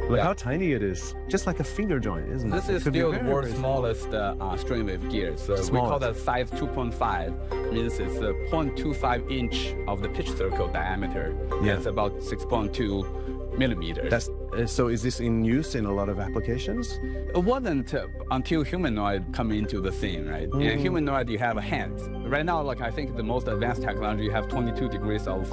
Look how tiny it is. Just like a finger joint, isn't it? This is still the world's smallest string wave gear. So we call that size 2.5. Means it's a 0.25 inch of the pitch circle diameter. Yeah. It's about 6.2 millimeters. So is this in use in a lot of applications? It wasn't until humanoid come into the scene, right? In humanoid, you have a hand. Right now, like I think the most advanced technology, you have 22 degrees of